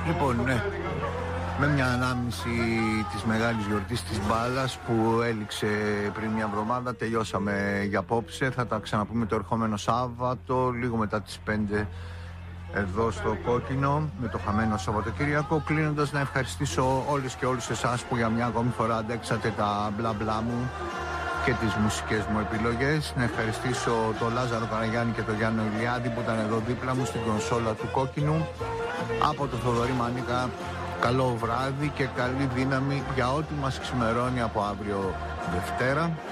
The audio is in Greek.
Λοιπόν, ναι, με μια ανάμνηση της μεγάλης γιορτής της μπάλας που έληξε πριν μια εβδομάδα, τελειώσαμε για απόψε. Θα τα ξαναπούμε το ερχόμενο Σάββατο, λίγο μετά τις 5 εδώ στο Κόκκινο, με το χαμένο Σαββατοκύριακο. Κλείνοντας, να ευχαριστήσω όλες και όλους εσάς που για μια ακόμη φορά αντέξατε τα μπλα μπλα μου και τις μουσικές μου επιλογές. Να ευχαριστήσω τον Λάζαρο Καραγιάννη και τον Γιάννο Ηλιάδη που ήταν εδώ δίπλα μου στην κονσόλα του Κόκκινου. Από τον Θοδωρή Μανίκα, καλό βράδυ και καλή δύναμη για ό,τι μας ξημερώνει από αύριο Δευτέρα.